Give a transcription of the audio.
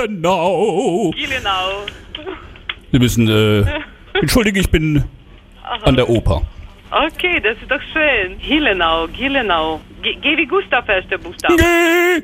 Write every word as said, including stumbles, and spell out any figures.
Genau. Gielenau. Sie müssen, äh, entschuldige, ich bin an der Oper. Okay, das ist doch schön. Gielenau, Gielenau. G, G wie Gustav, erster Buchstabe. G.